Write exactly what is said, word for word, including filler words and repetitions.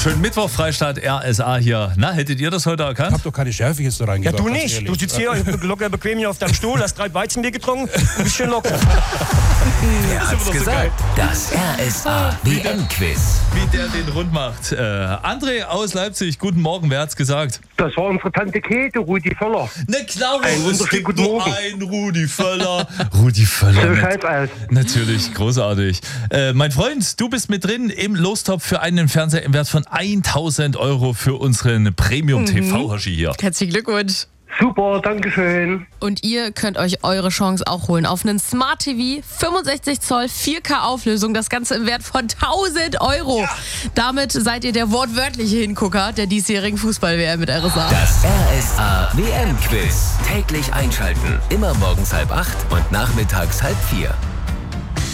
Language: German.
Schönen Mittwoch, Freistaat R S A hier. Na, hättet ihr das heute erkannt? Ich hab doch keine Schärfe jetzt da Ja, reingebracht. du ganz nicht. ehrlich. Du sitzt hier locker bequem hier auf deinem Stuhl, hast drei Weizenbier getrunken, ein bisschen locker. Wer hat's gesagt? Das R S A W M-Quiz. Wie der den rund macht. Äh, André aus Leipzig, guten Morgen, wer hat's gesagt? Das war unsere Tante Käthe, Rudi Völler. Ne, klar, Einen es wunderschönen gibt guten nur Morgen. einen Rudi Völler. Rudi Völler. So nat- schaut's aus. Natürlich, großartig. Äh, mein Freund, du bist mit drin im Lostopf für einen Fernseher im Wert von tausend Euro für unseren Premium-T V-Hoshi hier. Herzlichen Glückwunsch. Super, dankeschön. Und ihr könnt euch eure Chance auch holen auf einen Smart T V, fünfundsechzig Zoll, vier K Auflösung, das Ganze im Wert von tausend Euro. Damit seid ihr der wortwörtliche Hingucker der diesjährigen Fußball-W M mit R S A. Das R S A W M-Quiz. Täglich einschalten. Immer morgens halb acht und nachmittags halb vier.